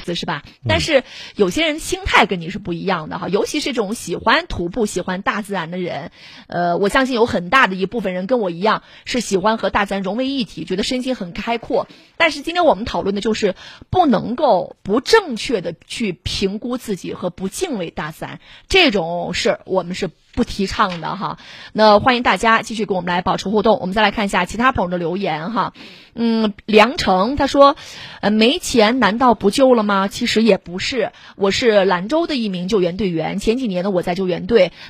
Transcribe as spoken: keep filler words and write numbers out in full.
子是吧？但是有些人心态跟你是不一样的哈，尤其是这种喜欢徒步、喜欢大自然的人，呃，我相信有很大的一部分人跟我一样是喜欢和大自然融为一体，觉得身心很开阔。但是今天我们讨论的就是不能够不正确的去评估自己和不敬畏大自然，这种事我们是不提倡的哈。那欢迎大家继续跟我们来保持互动。我们再来看一下其他朋友的留言哈。嗯，梁成他说，呃，没钱难道不救了吗？其实也不是，我是兰州的一名救援队员，前几年呢我在救援队，